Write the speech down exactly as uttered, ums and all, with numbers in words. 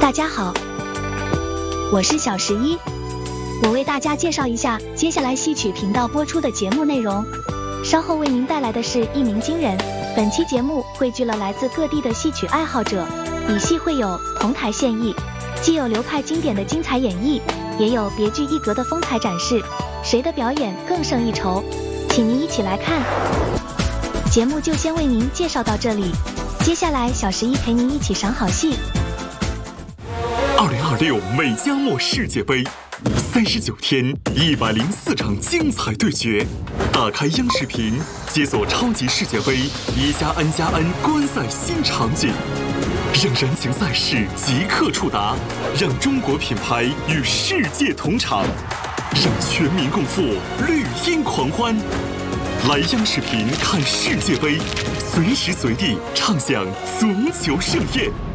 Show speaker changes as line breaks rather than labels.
大家好，我是小十一，我为大家介绍一下接下来戏曲频道播出的节目内容。稍后为您带来的是一鸣惊人。本期节目汇聚了来自各地的戏曲爱好者，以戏会友，同台献艺，既有流派经典的精彩演绎，也有别具一格的风采展示，谁的表演更胜一筹？请您一起来看。节目就先为您介绍到这里，接下来小十一陪您一起赏好戏。
二零二六美加墨世界杯，三十九天，一百零四场精彩对决。打开央视频，解锁超级世界杯一加 N 加 N 观赛新场景，让燃情赛事即刻触达，让中国品牌与世界同场，让全民共赴绿茵狂欢。来央视频看世界杯，随时随地畅享足球盛宴。